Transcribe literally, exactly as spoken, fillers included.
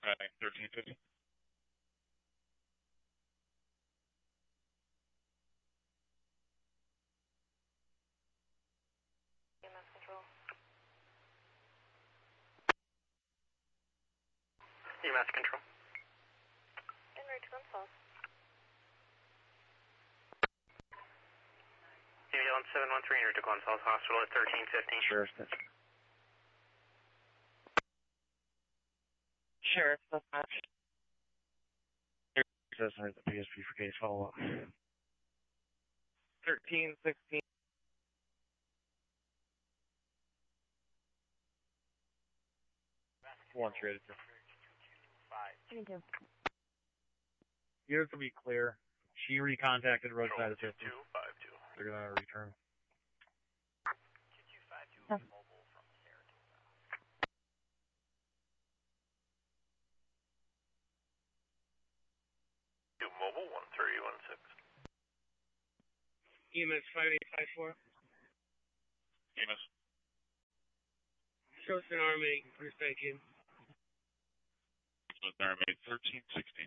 Right, thirteen fifty. E M S control. E M S control. En route to Glens Falls. New Zealand seven one three, en route to Glens Falls Hospital at thirteen fifteen. Sheriff, Sheriff, dispatch. Says the P S P for case follow up. thirteen sixteen. One traded. twenty-two. Yours will be clear. She recontacted roadside assistance. two five two. They're gonna return. two two five two Huh. mobile from Saratoga. Two mobile one three one six. E M S five eight five four. E M S. Shows an army, first thank you. So there I made thirteen sixty.